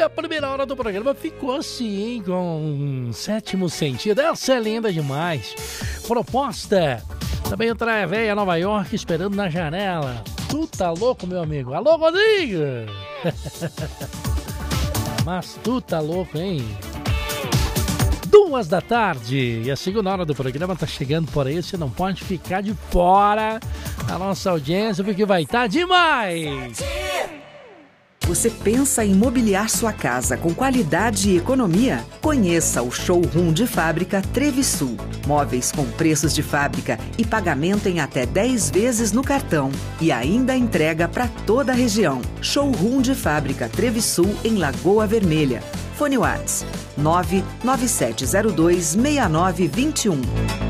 a primeira hora do programa ficou assim, com um sétimo sentido. Essa é linda demais. Proposta. Também entra a véia Nova York esperando na janela. Tu tá louco, meu amigo? Alô, Rodrigo! Mas tu tá louco, hein? 2 da tarde. E a segunda hora do programa tá chegando por aí. Você não pode ficar de fora da nossa audiência, porque vai estar demais! Você pensa em mobiliar sua casa com qualidade e economia? Conheça o Showroom de Fábrica Trevisul. Móveis com preços de fábrica e pagamento em até 10 vezes no cartão. E ainda entrega para toda a região. Showroom de Fábrica Trevisul em Lagoa Vermelha. Fone Whats 997026921.